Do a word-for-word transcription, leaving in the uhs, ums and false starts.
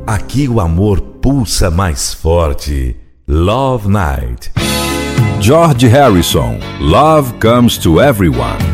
Aqui o amor pulsa mais forte. Love Night. George Harrison, Love Comes to Everyone.